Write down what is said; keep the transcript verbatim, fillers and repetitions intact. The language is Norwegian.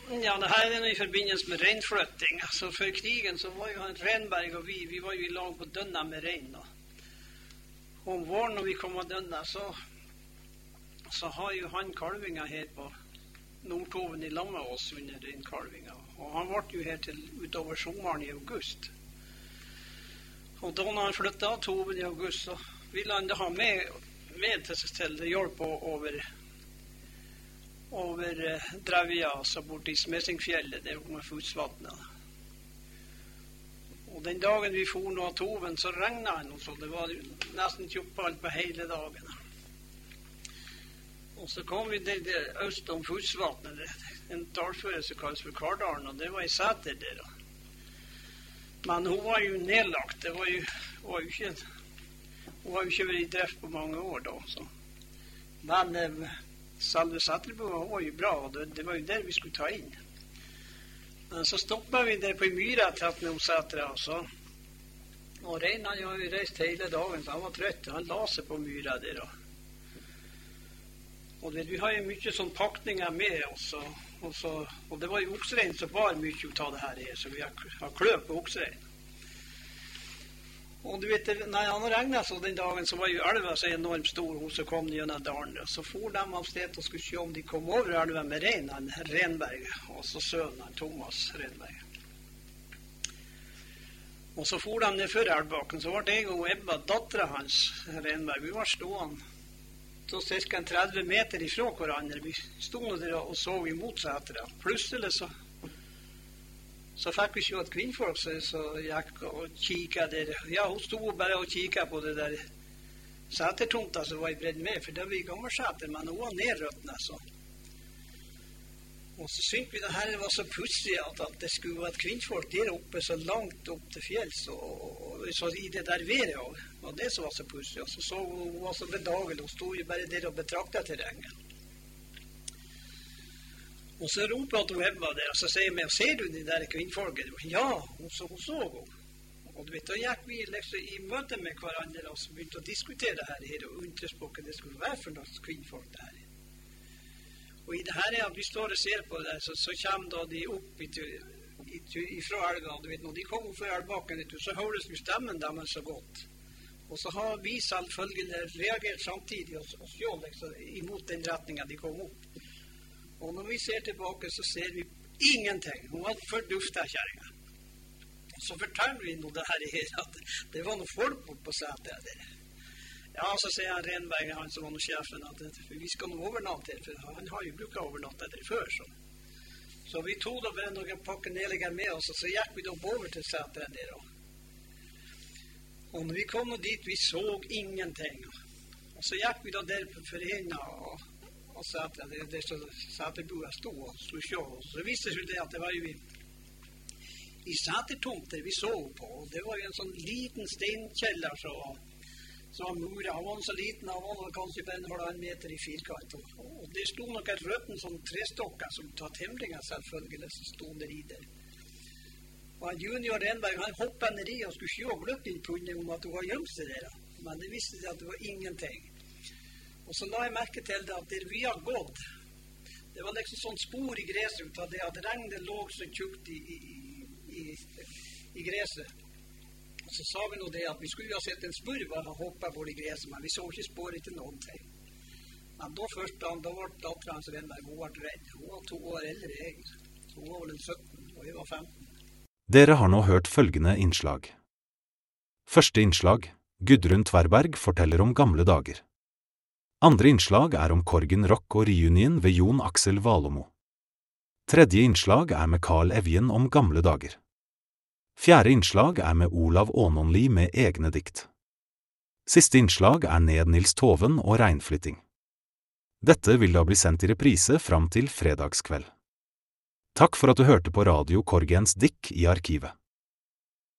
Ja, det her er noe i forbindelse med reinflytting. Altså, før krigen så var jo han Renberg og vi, vi var jo i lag på Dønna med rein. Og om våren når vi kom av Dønna, så, så har jo han kalvinga her på Nordtoven i lag med oss under den kalvinga. Og han ble jo her til utover sommeren i august. Og da når han flyttet av Toven i august, så ville han da ha med, med til seg til det hjelp over over uh, Drevja, altså borte i Smesingfjellet, det med Futsvatnet. Og den dagen vi for nå av Toven, så regnet han, så det var nesten tjuppalt på hele dagen. Og så kom vi der, der øst om Futsvatnet, en dalføre som kalles for Kardalen, og det var i Sæter der. Men hun var jo nedlagt, det var jo, var jo ikke, hun var jo ikke vært i drift på mange år da, så. Men uh, selve Sæterbua var jo bra, og det, det var jo der vi skulle ta inn. Men så stoppet vi der på en myra tett med Sætra, altså. Og reinen han har jo reist hele dagen, så han var trøtt, han la seg på myra der. Og, og det, vi har jo mye sånn pakninger med oss, og, og, så, og det var jo okserein som var mye å ta det her i, så vi har, har kløp på okserein. Og du vet, når han regnet så den dagen, så var jo elva så enormt stor, hun som kom gjennom dalen. Så for de av sted og skulle se om de kom over elva med rein, han Renberg, og så sønnen han Thomas Renberg. Og så for de ned før elvbakken, så var det jeg og Ebba, datteren hans, Renberg. Vi var stående så cirka tretti meter ifra hverandre. Vi stod der og så imot seg etter det. Plutselig så Så fikk vi se at kvinnfolk så, så gikk og kikket der. Ja, hun stod bare og kikket på det der sætertomta som var i bredd med, for det var i gammelsæter, men hun var nedrøttende, så. Og så syntes vi det her var så pussig at, at det skulle være kvinnfolk der oppe, så langt opp til fjells, og, og så i det der været, og, og det som var så pussig. Og så så hun var så bedagelig, hun stod jo bare der og betraktet terrenget. Og så ropet hun Ebba der, og så sier jeg, ser du de der kvinnfolket? Ja, hun så hun. Så hun. Og du vet, da gikk vi liksom i møte med hverandre, og så begynte å diskutere det her, her og undres på hva det skulle være for noen kvinnfolk det her. Og i det her er at vi står og ser på det, så, så kommer da de opp i, i, i, fra elva, du vet, når de kommer fra elvbakken, så høres jo stemmen deres så godt. Og så har vi selvfølgelig reagert samtidig og, og skjål liksom, imot den retningen de kom opp. Og når vi ser tilbake, så ser vi ingenting. Hun var forduftet kjæringen. Så forteller vi nå det her i her, at det var noen folk bort på setet der. Ja, så sier han Renberg, han som var noen sjefen, at vi skal nå overnatte her, for han har jo brukt overnatte der før. Så, så vi tog da bare noen pakker nedlegger med oss, og så gikk vi da over til setet der. Og, og når vi kom dit, vi så ingenting. Og så gikk vi da der for henne, og og Sæter, det, det så Sæterbua stod og stod sjå. Så viste det seg at det var jo i, i Sætertomter vi så på. Og det var jo en sånn liten steinkjeller så, så var muret. Han var så liten, han var kanskje bare en halvannen meter i firkant. Og, og det stod nok et røtten sånn trestokker som tar temringer selvfølgelig, som stod der i der. Og junior Renberg, han hoppet ned i og skulle sjå gløtten på henne om at hun var gjemst der. Men det viste seg at det var ingenting. Og så la jeg merke til det at der vi har gått, det var liksom sånn spor i gresset ut av det at regnet lå så tjukt i, i, i, i gresset. Og så sa vi nå det at vi skulle ha sett en spurv og ha hoppet på i gresset, men vi så ikke spår etter noen ting. Men da først, da, da var datteren hans Renberg, hun var redd. Hun var to år eldre egentlig. Hun var vel en sytten, og jeg var femten. Dere har nå hørt følgende innslag. Første innslag, Gudrun Tverberg forteller om gamle dager. Andre innslag er om Korgen Rock og reunion ved Jon Aksel Valomo. Tredje innslag er med Carl Evjen om gamle dager. Fjerde innslag er med Olav Ånonli med egne dikt. Siste innslag er Ned Nils Toven og Reinflytting. Dette vil da bli sendt i reprise fram til fredagskveld. Takk for at du hørte på Radio Korgens Dikk i arkivet.